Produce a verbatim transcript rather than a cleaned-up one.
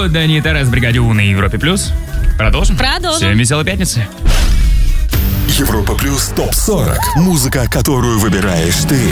Ю, Дани Тарас, бригаде У на Европе плюс. Продолжим? Продолжим. Всем веселой пятницы. Европа плюс топ сорок. Музыка, которую выбираешь ты.